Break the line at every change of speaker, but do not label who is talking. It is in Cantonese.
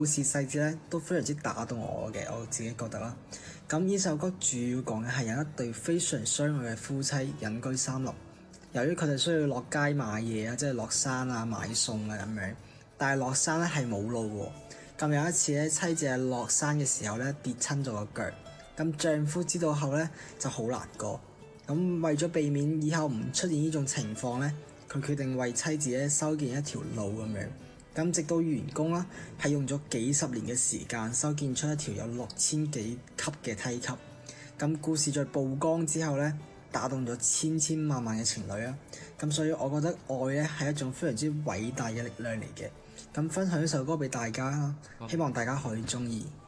故事細節咧都非常之打動我嘅，我自己覺得啦。咁呢首歌主要講嘅係有一對非常相愛嘅夫妻隱居山林，由於佢哋需要落街買嘢啊，即係落山啊買餸啊咁樣，但係落山咧係冇路喎。咁有一次咧，妻子喺落山嘅時候咧跌親咗個腳，咁丈夫知道後咧就好難過。咁為咗避免以後唔出現呢種情況咧，佢決定為妻子咧修建一條路咁樣。咁直到完工啦，係用咗幾十年嘅時間修建出一條有6000幾級嘅梯級。咁故事在曝光之後咧，打動咗千千萬萬嘅情侶啊！咁所以我覺得愛咧係一種非常之偉大嘅力量嚟嘅。咁分享呢首歌俾大家啦，希望大家可以鍾意。